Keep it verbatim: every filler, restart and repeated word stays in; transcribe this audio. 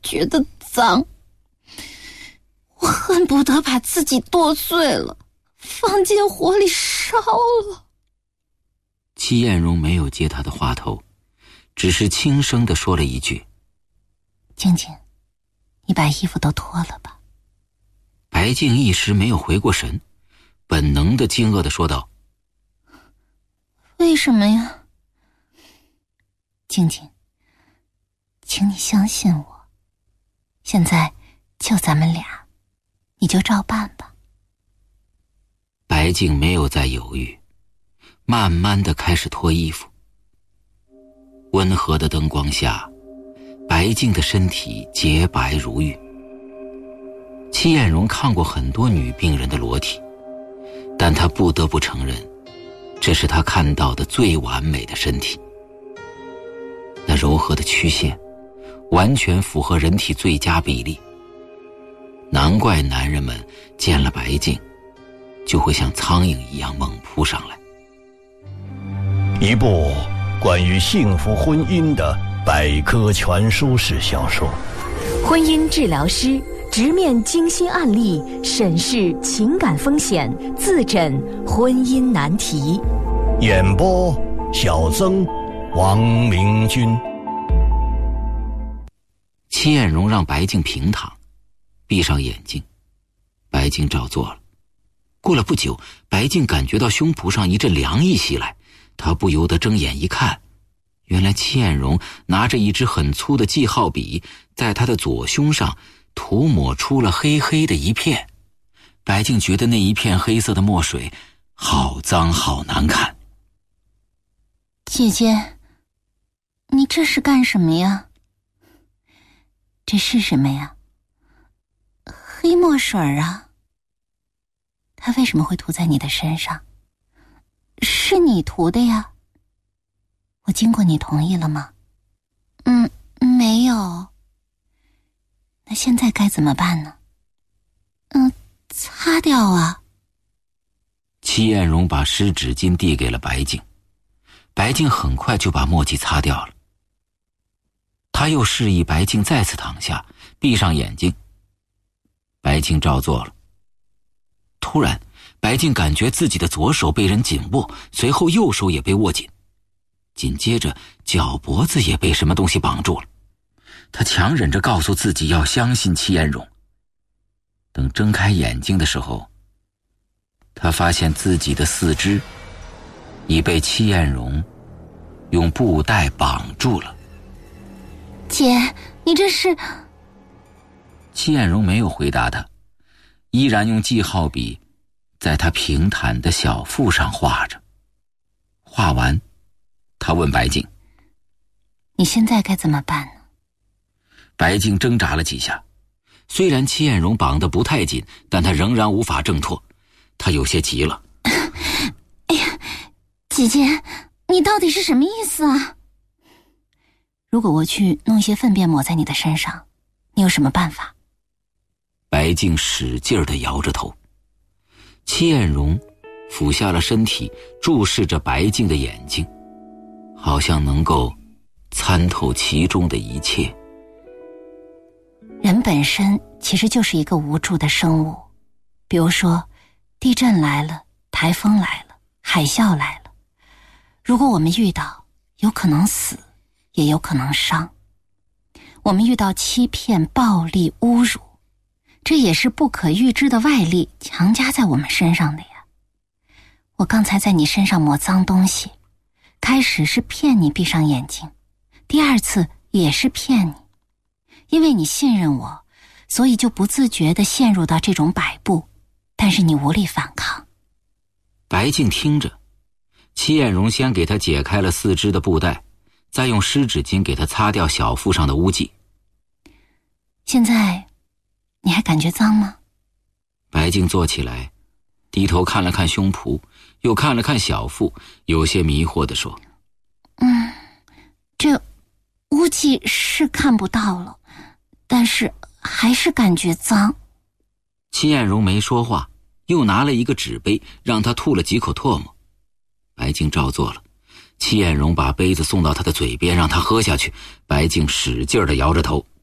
觉得脏，我恨不得把自己剁碎了，放进火里烧了。 戚艳荣没有接他的话头，只是轻声地说了一句： 静静，你把衣服都脱了吧。 白静一时没有回过神，本能地惊愕地说道： 为什么呀？静静，请你相信我，现在就咱们俩，你就照办吧。 白静没有再犹豫，慢慢地开始脱衣服。温和的灯光下，白静的身体洁白如玉。戚艳荣看过很多女病人的裸体，但她不得不承认，这是她看到的最完美的身体。那柔和的曲线完全符合人体最佳比例，难怪男人们见了白净就会像苍蝇一样猛扑上来。 一部关于幸福婚姻的百科全书式小说， 婚姻治疗师直面精心案例，审视情感风险，自诊婚姻难题。 演播小曾、王明君。 戚艳荣让白静平躺，闭上眼睛，白静照做了。过了不久，白静感觉到胸脯上一阵凉意袭来，她不由得睁眼一看，原来戚艳荣拿着一支很粗的记号笔，在她的左胸上涂抹出了黑黑的一片。白静觉得那一片黑色的墨水好脏好难看。 姐姐，你这是干什么呀？这是什么呀？黑墨水啊。它为什么会涂在你的身上？是你涂的呀？我经过你同意了吗？嗯，没有。那现在该怎么办呢？嗯，擦掉啊。 戚艳荣把湿纸巾递给了白静，白静很快就把墨迹擦掉了。他又示意白静再次躺下，闭上眼睛。白静照做了。突然，白静感觉自己的左手被人紧握，随后右手也被握紧，紧接着脚脖子也被什么东西绑住了。他强忍着告诉自己要相信戚艳荣。等睁开眼睛的时候，他发现自己的四肢已被戚艳荣用布带绑住了。 姐，你这是…… 戚艳荣没有回答他，依然用记号笔在他平坦的小腹上画着。画完，他问白静： 你现在该怎么办呢？ 白静挣扎了几下，虽然戚艳荣绑得不太紧，但他仍然无法挣脱。他有些急了： 哎呀，姐姐，你到底是什么意思啊？如果我去弄一些粪便抹在你的身上，你有什么办法？ 白静使劲地摇着头。戚艳荣俯下了身体，注视着白静的眼睛，好像能够参透其中的一切。 人本身其实就是一个无助的生物，比如说地震来了，台风来了，海啸来了，如果我们遇到，有可能死，也有可能伤。我们遇到欺骗、暴力、侮辱，这也是不可预知的外力强加在我们身上的呀。我刚才在你身上抹脏东西，开始是骗你闭上眼睛，第二次也是骗你，因为你信任我，所以就不自觉地陷入到这种摆布，但是你无力反抗。 白静听着，戚艳荣先给他解开了四肢的布带，再用湿纸巾给他擦掉小腹上的污迹。 现在你还感觉脏吗？ 白静坐起来，低头看了看胸脯，又看了看小腹，有些迷惑地说： 嗯，这污迹是看不到了，但是还是感觉脏。 戚艳荣没说话，又拿了一个纸杯让他吐了几口唾沫。白静照做了，戚艳荣把杯子送到他的嘴边让他喝下去，白静使劲地摇着头。